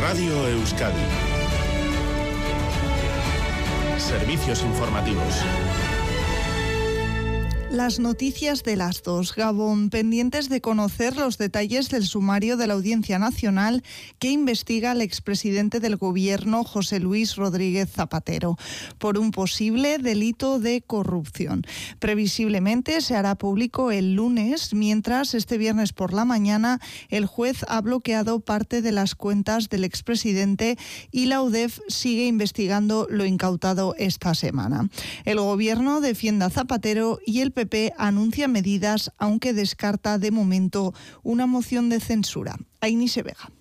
Radio Euskadi. Servicios informativos. Las noticias de las 2. Gabón, pendientes de conocer los detalles del sumario de la Audiencia Nacional que investiga al expresidente del Gobierno, José Luis Rodríguez Zapatero, por un posible delito de corrupción. Previsiblemente se hará público el lunes, mientras este viernes por la mañana el juez ha bloqueado parte de las cuentas del expresidente y la UDEF sigue investigando lo incautado esta semana. El Gobierno defiende a Zapatero y el PP anuncia medidas, aunque descarta de momento una moción de censura. Ainise Vega.